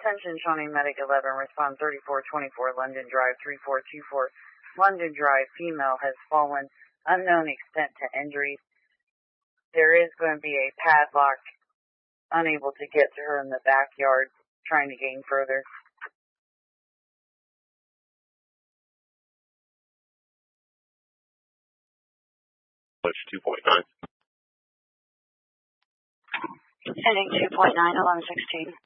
Attention Shawnee Medic 11, respond 3424 London Drive 3424. London Drive, female has fallen, unknown extent to injuries. There is going to be a padlock, unable to get to her in the backyard, trying to gain further. Push 2.9. Heading 2.9, 1116.